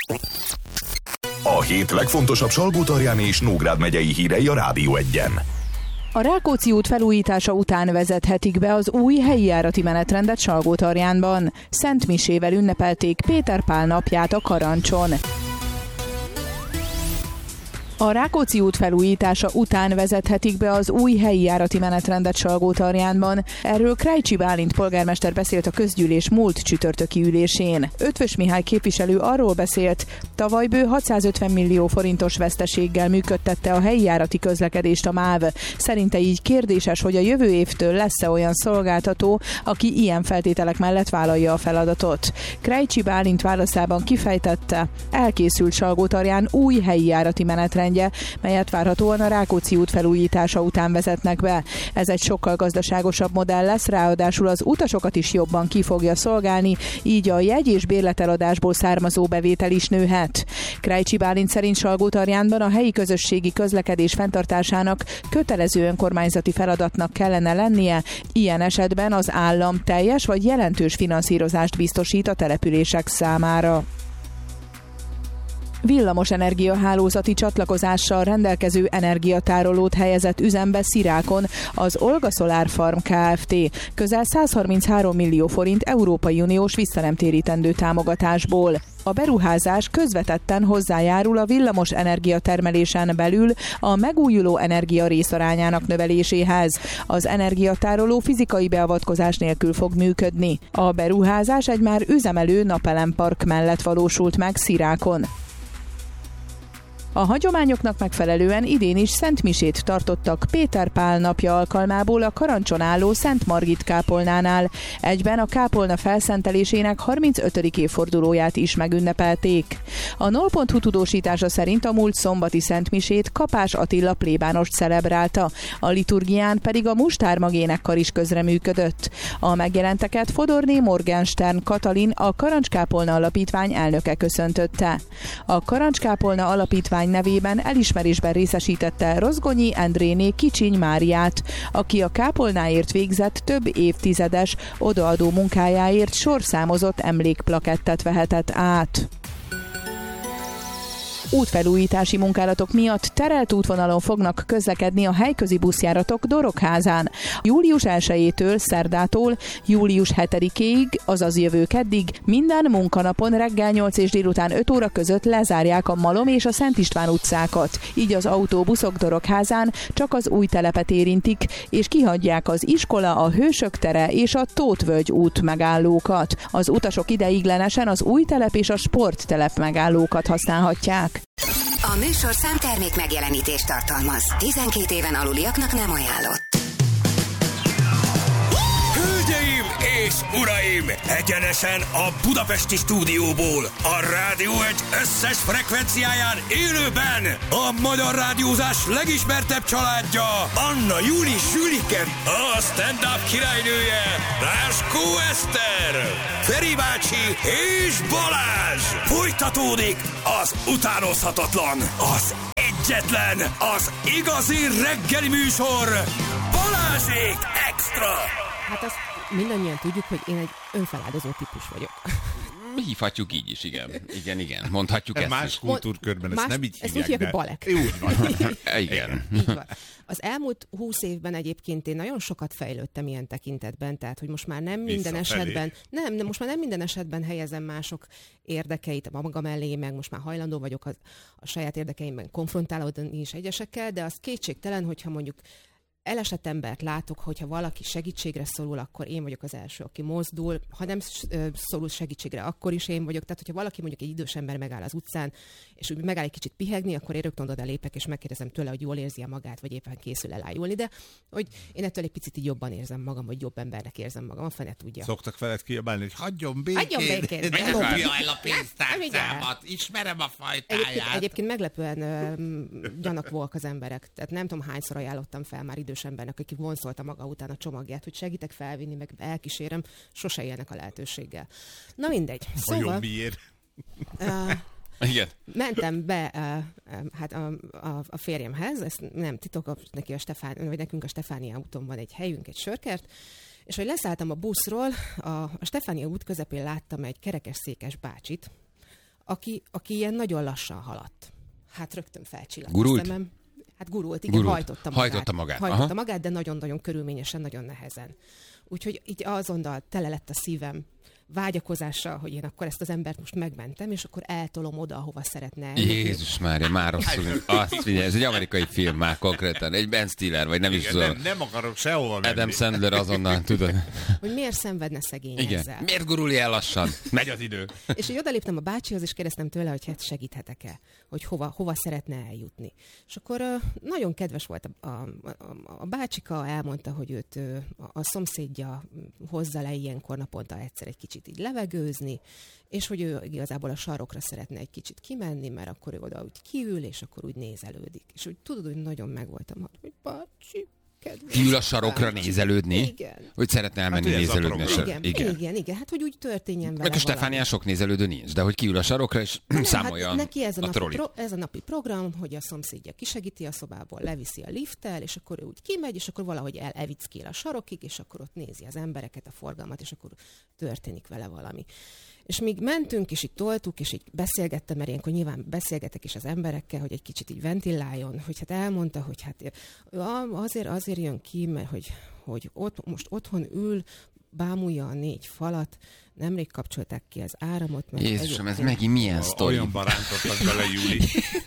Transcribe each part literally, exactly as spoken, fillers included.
A hét legfontosabb Salgótarjáni és Nógrád megyei hírei a Rádió Egyen. A Rákóczi út felújítása után vezethetik be az új helyi járati menetrendet Salgótarjánban. Szent misével ünnepelték Péter Pál napját a Karancson. A Rákóczi út felújítása után vezethetik be az új helyi járati menetrendet Salgótarjánban. Erről Krajcsi Bálint polgármester beszélt a közgyűlés múlt csütörtöki ülésén. Ötvös Mihály képviselő arról beszélt, tavaly bő hatszázötven millió forintos veszteséggel működtette a helyi járati közlekedést a MÁV. Szerinte így kérdéses, hogy a jövő évtől lesz-e olyan szolgáltató, aki ilyen feltételek mellett vállalja a feladatot. Krajcsi Bálint válaszában kifejtette, elkészült Salgótarján új helyi járati menetrend, melyet várhatóan a Rákóczi út felújítása után vezetnek be. Ez egy sokkal gazdaságosabb modell lesz, ráadásul az utasokat is jobban ki fogja szolgálni, így a jegy- és bérleteladásból származó bevétel is nőhet. Krajcsi Bálint szerint Salgótarjánban a helyi közösségi közlekedés fenntartásának kötelező önkormányzati feladatnak kellene lennie, ilyen esetben az állam teljes vagy jelentős finanszírozást biztosít a települések számára. Villamos energiahálózati csatlakozással rendelkező energiatárolót helyezett üzembe Szirákon az Olga Solar Farm Kft. Közel százharminchárom millió forint Európai Uniós visszanemtérítendő támogatásból. A beruházás közvetetten hozzájárul a villamos energiatermelésen belül a megújuló energia részarányának növeléséhez. Az energiatároló fizikai beavatkozás nélkül fog működni. A beruházás egy már üzemelő napelempark mellett valósult meg Szirákon. A hagyományoknak megfelelően idén is Szent Misét tartottak Péter Pál napja alkalmából a Karancson álló Szent Margit kápolnánál. Egyben a kápolna felszentelésének harmincötödik évfordulóját is megünnepelték. A null pont hu tudósítása szerint a múlt szombati Szent Misét Kapás Attila plébánost celebrálta, a liturgián pedig a Mustár énekkar is közreműködött. A megjelenteket Fodorné Morgenstern Katalin, a Karancskápolna Alapítvány elnöke köszöntötte. A Karancskápolna Alapítvány nevében elismerésben részesítette Rozgonyi Endréné Kicsiny Máriát, aki a kápolnáért végzett több évtizedes odaadó munkájáért sorszámozott emlékplakettet vehetett át. Útfelújítási munkálatok miatt terelt útvonalon fognak közlekedni a helyközi buszjáratok Dorogházán. július elsejétől, szerdától július hetedikéig, azaz jövő keddig minden munkanapon reggel nyolc és délután öt óra között lezárják a Malom és a Szent István utcákat. Így az autóbuszok Dorogházán csak az új telepet érintik, és kihagyják az iskola, a Hősök tere és a Tótvölgy út megállókat. Az utasok ideiglenesen az új telep és a sporttelep megállókat használhatják. A műsorszám termék megjelenítést tartalmaz. tizenkét éven aluliaknak nem ajánlott. Hölgyeim és uraim! Egyenesen a budapesti stúdióból, a Rádió egy összes frekvenciáján élőben a magyar rádiózás legismertebb családja, Anna Júli Zsülike, a stand-up királynője, Ráskó Eszter, Feri bácsi és Balázs! Folytatódik az utánozhatatlan, az egyetlen, az igazi reggeli műsor, Balázsék Extra! Hát azt mindannyian tudjuk, hogy én egy önfeláldozó típus vagyok. Hívhatjuk így is, igen. Igen, igen. Mondhatjuk ezt más is. kultúrkörben ezt nem így ezt hívják, úgy de... hívják, hogy balek. Úgy van. Igen. Így van. Az elmúlt húsz évben egyébként én nagyon sokat fejlődtem ilyen tekintetben, tehát hogy most már nem minden Visszafelé. esetben, nem, nem, most már nem minden esetben helyezem mások érdekeit a maga mellé, meg most már hajlandó vagyok a, a saját érdekeimben konfrontálódni is egyesekkel, de az kétségtelen, hogyha mondjuk elesett embert látok, hogyha valaki segítségre szorul, akkor én vagyok az első, aki mozdul. Ha nem szorul segítségre, akkor is én vagyok. Tehát, hogyha valaki mondjuk egy idős ember megáll az utcán, és úgy megáll egy kicsit pihegni, akkor én rögtön oda lépek, és megkérdezem tőle, hogy jól érzi magát, vagy éppen készül elájulni. De hogy én ettől egy picit így jobban érzem magam, vagy jobb embernek érzem magam, a fene tudja. Szoktak veled kiabálni, hogy hagyjon békén. Hagyjon békén. Ne lopja el a pénztárcámat. Ismerem a fajtáját. Egyébként, egyébként meglepően ö, gyanakvóak az emberek. Tehát nem tudom, hányszor ajánlottam fel már idős embernek, aki vonszolta maga után a csomagját, hogy segítek felvinni, meg elkísérem, sose élnek a lehetőséggel. Na mindegy. Szóval... miért? Uh, Igen. Mentem be uh, hát a, a, a férjemhez, ezt nem titok, neki a Stefán, vagy nekünk a Stefánia úton van egy helyünk, egy sörkert, és hogy leszálltam a buszról, a, a Stefánia út közepén láttam egy kerekesszékes bácsit, aki, aki ilyen nagyon lassan haladt. Hát rögtön felcsillant Gurult? a szemem. Hát gurult, igen, Gurult. hajtotta magát. Hajtotta magát. Hajtotta Aha. magát, de nagyon-nagyon körülményesen, nagyon nehezen. Úgyhogy így azonnal tele lett a szívem vágyakozással, hogy én akkor ezt az embert most megmentem, és akkor eltolom oda, ahova szeretne eljutni. Jézus Mária, már rosszul. Azt figyelj, ez egy amerikai film már konkrétan. Egy Ben Stiller, vagy nem is Igen, tudom. nem, nem akarok sehova menni. Adam Sandler azonnal, tudod. Hogy miért szenvedne szegény Igen. ezzel. Miért gurulj el lassan? Megy az idő. És így odaléptem a bácsihoz, és kérdeztem tőle, hogy hát segíthetek-e, hogy hova, hova szeretne eljutni. És akkor uh, nagyon kedves volt a, a, a, a bácsika, elmondta, hogy őt uh, a, a szomszédja hozza le ilyenkor naponta egyszer egy kicsit így levegőzni, és hogy ő igazából a sarokra szeretne egy kicsit kimenni, mert akkor ő oda úgy kiül, és akkor úgy nézelődik. És úgy tudod, hogy nagyon megvoltam, hogy bácsi, kedves. Kiül a sarokra bácsi. nézelődni? Igen. Hogy szeretne elmenni Hát, ez a nézelődni. a program. sar- Igen, igen, igen, igen, hát hogy úgy történjen vele Meg a Stefánián valami. sok nézelődő nincs, de hogy kiül a sarokra, és Nem, számolja hát neki ez a, a napi trollit. pro, ez a napi program, hogy a szomszédja kisegíti a szobából, leviszi a lifttel, és akkor ő úgy kimegy, és akkor valahogy el evickél a sarokig, és akkor ott nézi az embereket, a forgalmat, és akkor történik vele valami. És míg mentünk, és így toltuk, és így beszélgettem, mert ilyenkor nyilván beszélgetek is az emberekkel, hogy egy kicsit így ventiláljon, hogy hát elmondta, hogy hát ő azért, azért jön ki, mert hogy, hogy ott, most otthon ül, bámulja a négy falat, nemrég kapcsolták ki az áramot. Mert Jézusom, ez egyébként- megint milyen sztori? Olyan barántottak bele, Júli.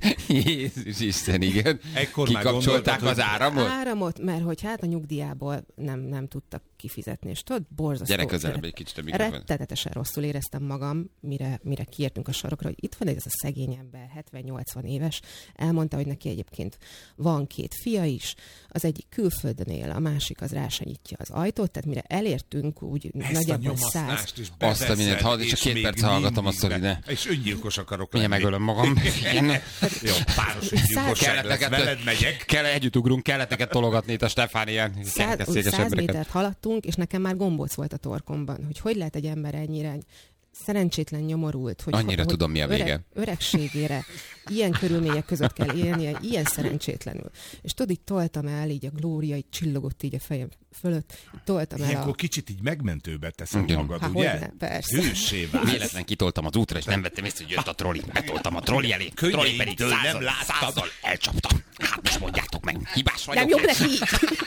Jézus Isten, igen. Ekkor már Kikapcsolták gondoltad, az hogy- áramot? Áramot, mert hogy hát a nyugdíjából nem, nem tudtak kifizetni, és tudod, borzasztó. Gyere közelebb egy kicsit a mikrofon. Rettenetesen rosszul éreztem magam, mire, mire kiértünk a sarokra, hogy itt van ez a szegény ember, hetven-nyolcvan éves, elmondta, hogy neki egyébként van két fia is, az egyik külföldön él, a másik az rá se nyitja az ajtót, tehát mire elértünk, úgy Ezt a nagyjából száz. nyomasztást is Azt a mindent, beveszed, hallod, és csak két még perc hallgatom mindig azt, hogy be- ne. És öngyilkos akarok Milyen lenni. megölöm magam. Igen. Jó, páros öngyilkosság lesz. Veled megyek. Kell együtt ugrunk, kellett neked tologatni itt a Stefánián. Száz, úgy Székes száz embereket. métert haladtunk, és nekem már gombóc volt a torkomban, hogy hogy lehet egy ember ennyire szerencsétlen nyomorult, hogy, Annyira hogy tudom, mi a vége. Öreg, öregségére ilyen körülmények között kell élnie, ilyen szerencsétlenül. És tudod, így toltam el, így a glória így csillogott így a fejem fölött, így toltam el Ilyenkor a... kicsit így megmentőbe teszed Igen. magad, Há, ugye? hogyne, persze. Hőssé válsz. Véletlen kitoltam az útra, és nem vettem észre, hogy jött a trolli. Betoltam a trolli elé. Könnyeimtől Trolli pedig nem százal, láttad. százal elcsaptam. Hát most mondjátok meg, hibás vagyok. Nem jobb ez? neki így.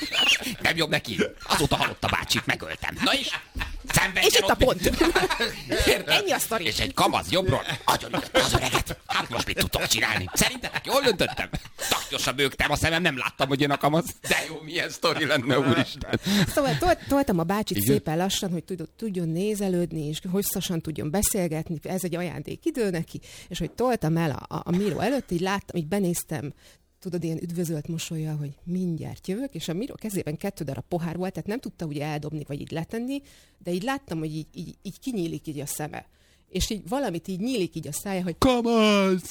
Nem jobb neki. Azóta halott a bácsit, megöltem. Na és? Szenvedjen És itt a ott. pont. Érted? Ennyi a sztori. És egy kamasz jobbról agyonütötte az öreget. Hát most mit tudok csinálni? Szerintetek jól döntöttem? Taknyosan bőgtem a szemem, nem láttam, hogy jön a kamasz. De jó, milyen sztori lenne, úristen. Szóval tolt, toltam a bácsit Igen? szépen lassan, hogy tud, tudjon nézelődni, és hosszasan tudjon beszélgetni, ez egy ajándék idő neki, és hogy toltam el a, a, a Miro előtt, így láttam, így benéztem, tudod, ilyen üdvözölt mosollyal, hogy mindjárt jövök, és a Miro kezében kettő darab pohár volt, tehát nem tudta ugye eldobni, vagy így letenni, de így láttam, hogy így, így, így kinyílik így a szeme. És így valamit így nyílik így a szája, hogy Kamasz!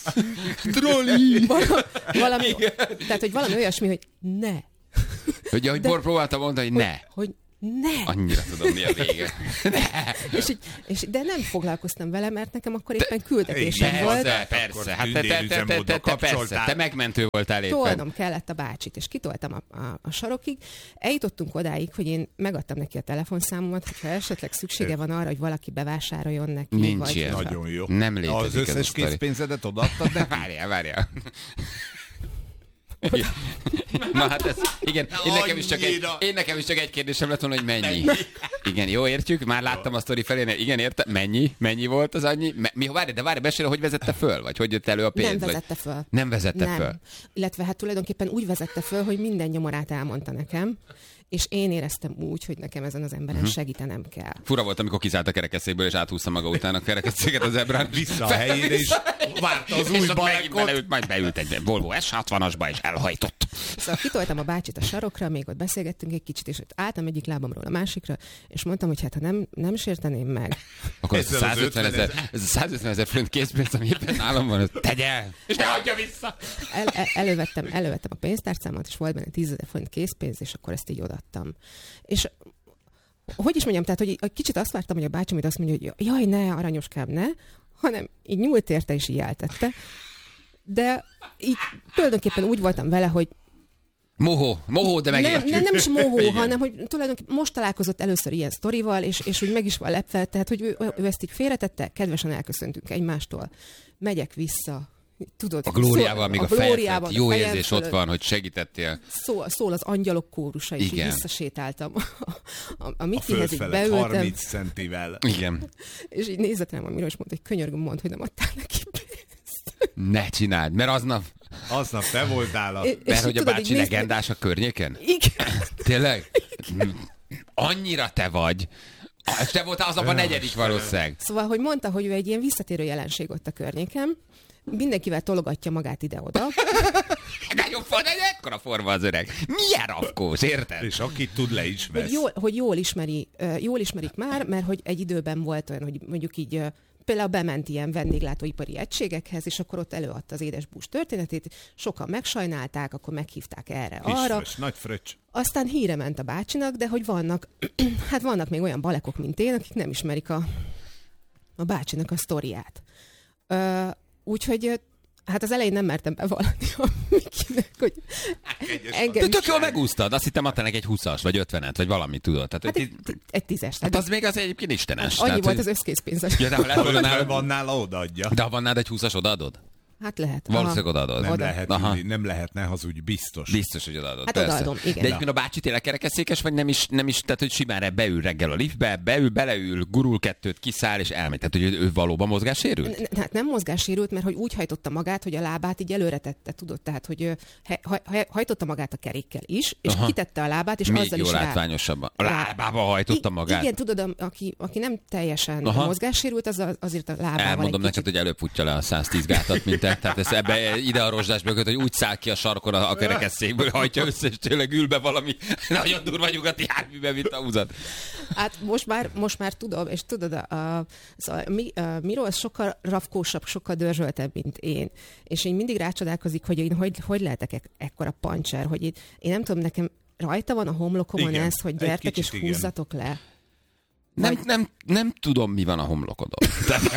Trolli! valami, valami tehát, hogy valami olyasmi, hogy ne. Ugye, hogy Bor próbálta mondani, hogy ne. Hogy ne. Annyira tudom, mi a vége. Ne. És, így, és de nem foglalkoztam vele, mert nekem akkor éppen küldetésem Igen, volt. Persze, persze. Hát te, te, te, te, te, te, te, persze, te megmentő voltál éppen. Tolnom kellett a bácsit, és kitoltam a, a, a sarokig. Eljutottunk odáig, hogy én megadtam neki a telefonszámomat, hogyha esetleg szüksége van arra, hogy valaki bevásároljon neki. Nincs vagy ilyen. hogyha- Nagyon jó. Nem létezik Az ez a összes sztori. készpénzedet odaadtad neki? Várjál, várjál. Na hát ez, igen, én nekem, is csak egy, Annyira. én nekem is csak egy kérdésem lett volna, hogy mennyi. Igen, jó, értjük, már láttam a sztori felé, igen, értem, mennyi, mennyi volt az annyi? Me, mi, várj, de várj, mesélj, hogy vezette föl, vagy hogy jött elő a pénz? Nem vagy? vezette föl. Nem vezette Nem. föl. Illetve hát tulajdonképpen úgy vezette föl, hogy minden nyomorát elmondta nekem, és én éreztem úgy, hogy nekem ezen az emberen Mhm. segítenem kell. Fura volt, amikor kiszállt a kerekesszékből, és áthúzta maga után a kerekesszéket az ebrán. Vissza a helyére, és várta az és új ott megint balekot. beleült, majd beült egy Volvo S hatvanasba, és elhajtott. Szóval kitoltam a bácsit a sarokra, még ott beszélgettünk egy kicsit, és ott álltam egyik lábamról a másikra, és mondtam, hogy hát ha nem, nem sérteném meg, Akkor ez a Ezzel az százötven ezer, ez a százötven ezer forint készpénz, ami éppen nálam van, ezt tegye el, és ne adja vissza. El, el, elővettem, elővettem a pénztárcámat, és volt benne tízezer forint készpénz, és akkor ezt így odaadtam. És hogy is mondjam, tehát, hogy egy kicsit azt vártam, hogy a bácsi azt mondja, hogy jaj, ne, aranyoskám, ne, hanem így nyúlt érte, és így eltette. De így tulajdonképpen úgy voltam vele, hogy Mohó, mohó, de megértjük. Nem, nem, nem is mohó, hanem hogy tulajdonképpen most találkozott először ilyen sztorival, és, és úgy meg is van lepve, tehát hogy ő, ő ezt így félretette, kedvesen elköszöntünk egymástól. Megyek vissza. Tudod, a glóriával, még a, a fejet, jó a érzés ott van, hogy segítettél. Szól, szól az angyalok kórusa, és így visszasétáltam. A, a, a Mikihez így beültem. harminc centivel. Igen. És így nézett rám a Miro, és mondta, hogy könyörgöm, mondd, hogy nem adtál neki pénzt. Ne csináld, mert aznap... Aznap te voltál a... És, mert és hogy a tudod, bácsi legendás a környéken? Igen. Tényleg? Igen. Annyira te vagy. És te voltál aznap a negyedik valószínűleg. Szóval, hogy mondta, hogy ő egy ilyen visszatérő jelenség ott a környéken, mindenkivel tologatja magát ide-oda. Nagyon forma, ekkora forma az öreg. Milyen rafkós, érted? És akit tud, le is vesz. Hogy jól, hogy jól, ismeri, jól ismerik már, mert hogy egy időben volt olyan, hogy mondjuk így például bement ilyen vendéglátóipari egységekhez, és akkor ott előadta az édesbús történetét, sokan megsajnálták, akkor meghívták erre, arra. Kis nagy fröccs. Aztán híre ment a bácsinak, de hogy vannak, hát vannak még olyan balekok, mint én, akik nem ismerik a, a bácsinak a sztoriát. Ö, úgyhogy hát az elején nem mertem bevallani a Mikinek, hogy engem tök jól megúsztad, azt hittem adta neki egy húszas, vagy ötvenet, vagy valamit tudod. Tehát, hát egy, egy, egy tízes. Hát az még az egyébként istenes. Hát annyi tehát, volt hogy... az összkészpénz. Ja, de ha lett volna nála, van nála, odaadja. De ha van nálad egy húszas, odaadod? Hát lehet. Valószínűleg odaadod. Nem, Oda. lehet, Ülni, nem lehetne hazudj, biztos. Biztos, hogy odaadod. Hát persze. odaadom, igen. De egyébként a bácsi tényleg kerekesszékes, vagy nem is, nem is, tehát hogy simán beül reggel a liftbe, beül, beleül, gurul kettőt, kiszáll és elmegy. Tehát, hogy ő valóban mozgássérült? Hát nem mozgássérült, mert hogy úgy hajtotta magát, hogy a lábát így előre tette, tudod, tehát hogy haj, haj, hajtotta magát a kerékkel is, és aha, kitette a lábát, és még azzal jó is látványosabban. A lábába hajtotta magát? Igen, tudod, aki, aki nem teljesen aha, mozgássérült, az azért a lábával. Elmondom neked, kicsit... hogy előbb futja le a száztíz gátat, mint te. Tehát ez ebbe ide a rozsdás mögött, hogy úgy száll ki a sarkon a, a kerekesszékből, hajtja össze, és tényleg ül be valami nagyon durva nyugati járműbe, mint a húzat. Hát most már, most már tudom, és tudod, a, a, a, a, a Miro az sokkal rafkósabb, sokkal dörzsöltebb, mint én. És én mindig rácsodálkozik, hogy én hogy, hogy lehetek e- ekkora pancser, hogy én, én nem tudom, nekem rajta van a homlokomon igen, ez, hogy gyertek és húzzatok igen. le. Nem, Vagy... nem, nem tudom, mi van a homlokodon.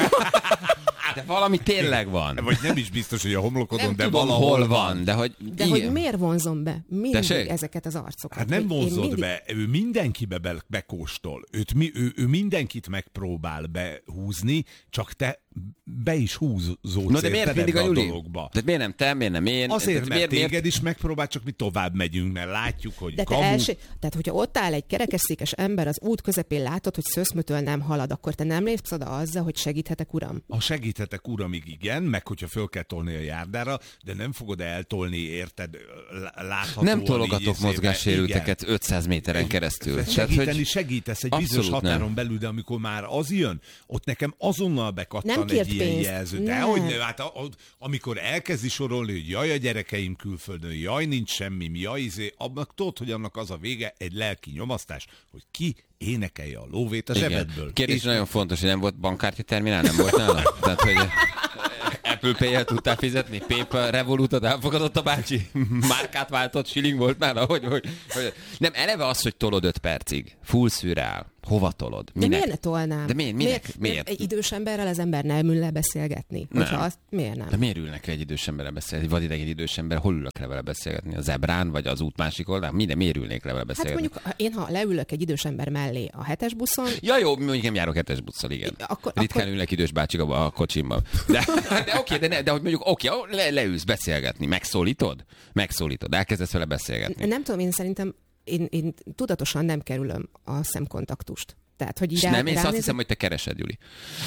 De valami tényleg van. Vagy nem is biztos, hogy a homlokodon, nem de tudom, valahol hol van. van. De hogy, de hogy miért vonzom be mindig Tessék? ezeket az arcokat? Hát nem vonzod mindig... be, ő mindenkibe be, bekóstol. Őt, mi, ő, ő mindenkit megpróbál behúzni, csak te be is húzódsz. No, de miért mindig a Juli? Dologba. Tehát miért nem te, miért nem én? Azért, tehát, mert miért, téged miért... is megpróbál, csak mi tovább megyünk, mert látjuk, hogy de kamu. Első, tehát, hogyha ott áll egy kerekesszékes ember az út közepén, látod, hogy szöszmötől nem halad, akkor te nem lépsz oda azzal, hogy segíthetek, uram? Ha segíthetek, uramig igen, meg hogyha föl kell tolni a járdára, de nem fogod eltolni, érted, láthatóan. Nem tologatok mozgássérülteket ötszáz méteren keresztül. Segíteni Tehát, hogy segítesz egy bizonyos határon nem. belül, de amikor már az jön, ott nekem azonnal bekattan egy ilyen pénzt. jelző. De hogy ne, hát a, a, amikor elkezdi sorolni, hogy jaj a gyerekeim külföldön, jaj nincs semmi, jaj izé, abnak tudod, hogy annak az a vége, egy lelki nyomasztás, hogy ki énekelje a lóvét a igen. zsebedből. Kérdés és nagyon fontos, hogy nem volt bankkártya terminál, nem volt nála? Tehát, hogy Apple Pay-jel tudtál fizetni? PayPal, Revolutot elfogadott a bácsi? Márkát váltott, shilling volt nála? Hogy, hogy, hogy... Nem, eleve az, hogy tolod öt percig. Full szürreál. Hova tolod? Minek? De miért ne tolnám? De miért? Minek? Miért? miért? Egy idős emberrel az ember nem ül le beszélgetni. Nem. Azt, miért nem? De miért ülnek le egy idős emberrel beszélgetni? Egy vadideg egy idős ember, hol ülök le vele beszélgetni? A zebrán, vagy az út másik oldalán? Minden, miért ülnék le vele beszélgetni? Hát mondjuk, én ha leülök egy idős ember mellé a hetes buszon... Ja jó, mondjuk nem járok hetes busszal, igen. Akkor, Ritkán akkor... ülnek idős bácsik a kocsimban. De, de oké, de, ne, de hogy mondjuk oké, le, leülsz beszélgetni. Megszólítod? Megszólítod. Elkezdesz vele beszélgetni. Nem tudom, én szerintem én, én tudatosan nem kerülöm a szemkontaktust. Tehát, hogy és rá, nem, én ránézem... azt hiszem, hogy te keresed, Juli.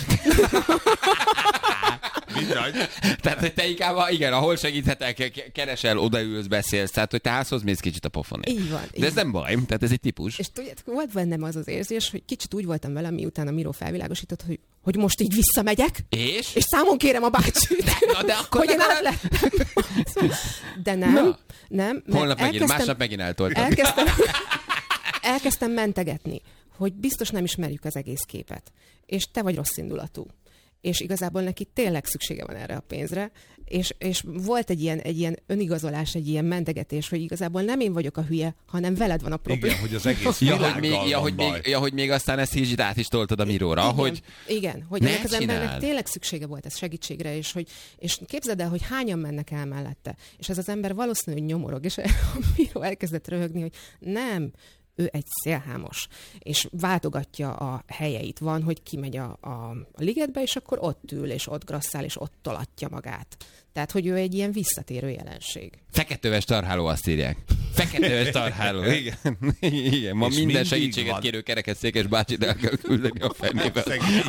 Tehát, hogy te inkább, igen, ahol segíthetek, keresel, odaülsz, beszélsz, tehát, hogy te házhoz mész kicsit a pofonért. Így van. De ez nem baj, tehát ez egy típus. És tudjátok, volt bennem az az érzés, hogy kicsit úgy voltam vele, miután a Miro felvilágosított, hogy, hogy most így visszamegyek, és? és számon kérem a bácsit, de, na, de akkor hogy én átlettem. De nem, na. nem. Holnap megint, másnap megint eltoltam. Elkezdtem, elkezdtem mentegetni, hogy biztos nem ismerjük az egész képet. És te vagy rosszindulatú. és igazából neki tényleg szüksége van erre a pénzre, és, és volt egy ilyen, egy ilyen önigazolás, egy ilyen mentegetés, hogy igazából nem én vagyok a hülye, hanem veled van a probléma. Igen, hogy az egész ja, hogy még, ja, hogy még, ja, hogy még aztán ezt így át is toltad a Miróra, igen, hogy igen, hogy ennek az embernek tényleg szüksége volt ez segítségre, és, hogy, és képzeld el, hogy hányan mennek el mellette. És ez az ember valószínűleg nyomorog, és a Miró elkezdett röhögni, hogy nem, ő egy szélhámos, és váltogatja a helyeit. Van, hogy kimegy a, a, a ligetbe, és akkor ott ül, és ott grasszál, és ott tolatja magát. Tehát, hogy ő egy ilyen visszatérő jelenség. Feketőves tarháló, azt írják. Feketőves tarháló, igen. igen. Ma és minden segítséget van. Kérő kerekesszékes bácsit el kell küldeni a fenébe.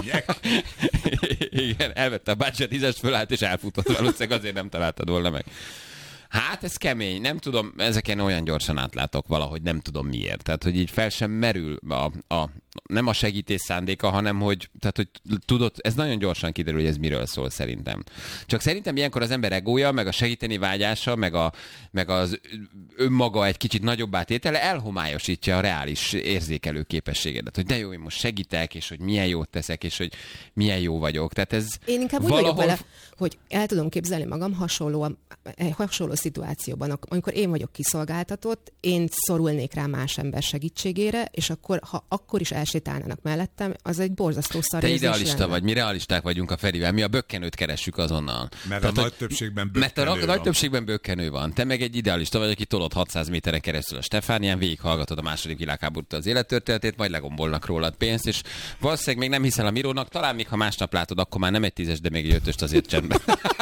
igen, elvette a bácsi a tízest, fölállt, és elfutott. Valószínűleg azért nem találtad volna meg. Hát ez kemény, nem tudom, ezeken olyan gyorsan átlátok valahogy, nem tudom miért. Tehát, hogy így fel sem merül a, a, nem a segítés szándéka, hanem hogy, tehát, hogy tudod, ez nagyon gyorsan kiderül, hogy ez miről szól szerintem. Csak szerintem ilyenkor az ember egója, meg a segíteni vágyása, meg, a, meg az önmaga egy kicsit nagyobb átétele elhomályosítja a reális érzékelő képességedet. Hogy de jó, én most segítek, és hogy milyen jót teszek, és hogy milyen jó vagyok. Tehát ez én inkább úgy valahol... vagyok vele, hogy el tudom képzelni magam hasonlóan, hasonló szituációban, amikor én vagyok kiszolgáltatott, én szorulnék rá más ember segítségére, és akkor, ha akkor is elsétálnának mellettem, az egy borzasztó szar. Te idealista lenne. Vagy, mi realisták vagyunk a Ferivel, mi a bökkenőt keressük azonnal. Mert Tehát, a nagy többségben bökkenő Mert a van. nagy többségben bökkenő van. Te meg egy idealista vagy, aki tolod hatszáz méteren keresztül a Stefánián, végighallgatod a második világháborút az élettörténetét, majd legombolnak rólad pénzt, és valószínűleg még nem hiszel a Mirónak, talán még ha másnap látod, akkor már nem egy tízes, de még egy ötöst azért csendben.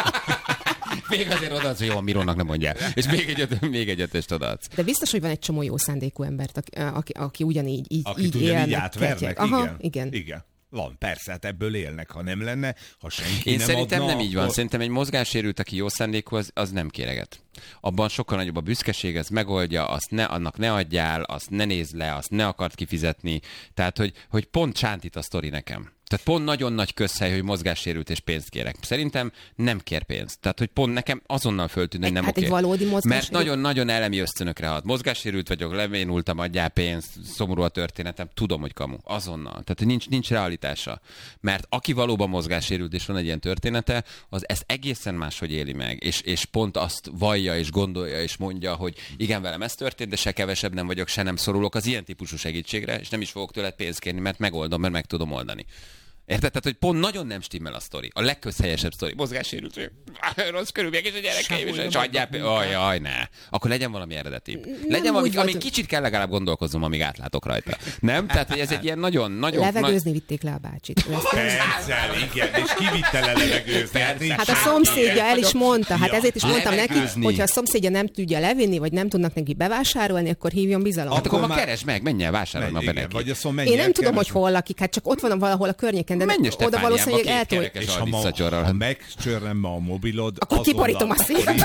Még azért odaadsz, hogy jó, a Mirónak nem mondjál. És még egy, öt, még egy ötöst odaadsz. De biztos, hogy van egy csomó jó szándékú embert, aki, aki, aki ugyanígy így, Akit így ugyanígy élnek. átvernek, Aha, igen. igen. igen. Van, persze, hát ebből élnek, ha nem lenne, ha senki Én nem szerintem adna, nem így van. akkor... Szerintem egy mozgássérült, aki jó szándékú, az, az nem kéreget. Abban sokkal nagyobb a büszkeség, ez megoldja, azt ne, annak ne adjál, azt ne nézd le, azt ne akart kifizetni. Tehát, hogy, hogy pont csántít a sztori nekem. Tehát pont nagyon nagy közhely, hogy mozgássérült és pénzt kérek. Szerintem nem kér pénzt. Tehát, hogy pont nekem azonnal föltűnne, hogy nem hát oké. egy valódi mozgás... Mert nagyon-nagyon elemi ösztönökre hat. Mozgássérült vagyok, levénultam, adjál pénzt, szomorú a történetem, tudom, hogy kamu. Azonnal. Tehát, hogy nincs, nincs realitása. Mert aki valóban mozgássérült és van egy ilyen története, az ezt egészen máshogy éli meg. És, és pont azt vallja és gondolja és mondja, hogy igen, velem ez történt, de se kevesebb nem vagyok, se nem szorulok az ilyen típusú segítségre, és nem is fogok tőled pénzt kérni, mert megoldom, mert meg tudom oldani. Érted? Tehát, hogy pont nagyon nem stimmel a sztori. A legközhelyesebb sztori. Mozgássérült, hogy rossz körülmények, és a gyerekeim, és, és adjál például. Oh, jaj, ne. Akkor legyen valami eredeti. Legyen valami, amíg kicsit kell legalább gondolkoznom, amíg átlátok rajta. Nem? Tehát, hogy ez egy ilyen nagyon, nagyon... Levegőzni nagy... vitték le a bácsit. Persze, igen, és ki vitte le levegőzni? Hát a szomszédja el is mondta, hát ezért is mondtam neki, hogyha a szomszédja nem tudja levinni, vagy nem tudnak neki bevásárolni, akkor hívjon bizalomba. Hát akkor ma keresd meg, menj el, vásárolj meg be neki. Én nem tudom, hogy hol lakik, hát csak ott van valahol a környéken. De menj oda valószínűleg eltol... És ha, ma, ha megcsörrem ma a mobilod, akkor kiborítom a szét.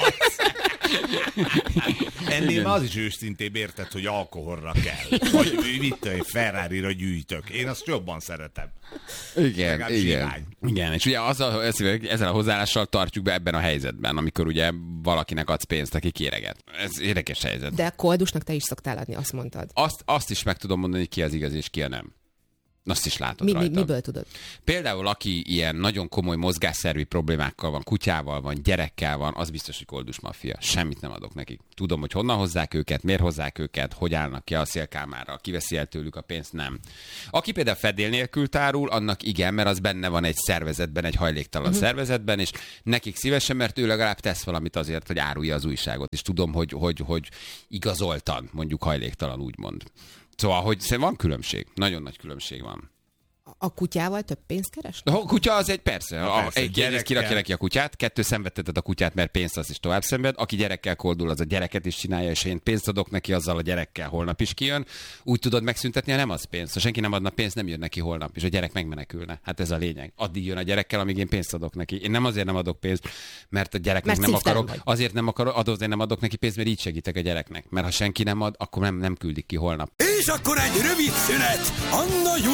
Ennél az is őszintébb, érted, hogy alkoholra kell. Vagy mit, egy Ferrari-ra gyűjtök. Én azt jobban szeretem. Igen, Legalább igen. sirány. Igen, és ugye azzal, ezzel a hozzáállással tartjuk be ebben a helyzetben, amikor ugye valakinek adsz pénzt, aki kéreget. Ez érdekes helyzet. De koldusnak te is szoktál adni, azt mondtad. Azt, azt is meg tudom mondani, hogy ki az igaz és ki a nem. Azt is látod mi, rajta. Mi, miből tudod? Például, aki ilyen nagyon komoly mozgásszervi problémákkal van, kutyával van, gyerekkel van, az biztos, hogy koldus maffia. Semmit nem adok nekik. Tudom, hogy honnan hozzák őket, miért hozzák őket, hogy állnak ki a szélkámára, kiveszi el tőlük a pénzt, nem. Aki például fedél nélkül tárul, annak igen, mert az benne van egy szervezetben, egy hajléktalan uh-huh. szervezetben, és nekik szívesen, mert ő legalább tesz valamit azért, hogy árulja az újságot, és tudom, hogy, hogy, hogy igazoltan, mondjuk hajléktalan, úgymond. Szóval, hogy van különbség. Nagyon nagy különbség van. A kutyával több pénzt keres? A kutya az egy persze. Na, persze egy gyerek kirakja neki a kutyát, kettő szenvedteted a kutyát, mert pénzt az is tovább szenved. Aki gyerekkel koldul, az a gyereket is csinálja, és én pénzt adok neki, azzal a gyerekkel holnap is kijön. Úgy tudod megszüntetni, ha nem az pénzt. Ha senki nem adna pénzt, nem jön neki holnap, és a gyerek megmenekülne. Hát ez a lényeg. Addig jön a gyerekkel, amíg én pénzt adok neki. Én nem azért nem adok pénzt, mert a gyereknek mert nem akarok. Vagy. Azért nem akarok, azért nem adok neki pénzt, mert így segítek a gyereknek. Mert ha senki nem ad, akkor nem, nem küldik ki holnap. És akkor egy rövid szünet. Anna